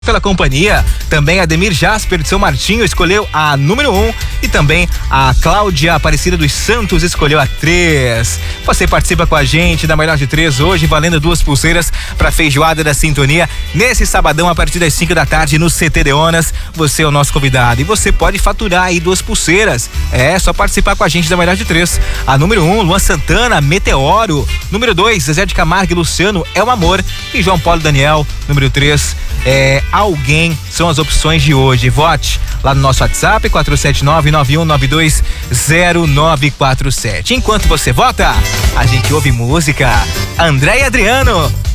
Pela companhia, também Ademir Jasper de São Martinho escolheu a número 1 e também a Cláudia Aparecida dos Santos escolheu a 3. Você participa com a gente da Melhor de 3 hoje, valendo 2 pulseiras para Feijoada da Sintonia nesse sabadão a partir das 5 da tarde no CT Deonas. Você é o nosso convidado e você pode faturar aí 2 pulseiras. É só participar com a gente da Melhor de 3. A número 1, Luan Santana, Meteoro. Número 2, Zezé de Camargo e Luciano, É o Amor. E João Paulo Daniel. Número 3, Alguém. São as opções de hoje. Vote lá no nosso WhatsApp 479-9192-0947. Enquanto você vota, a gente ouve música. André e Adriano.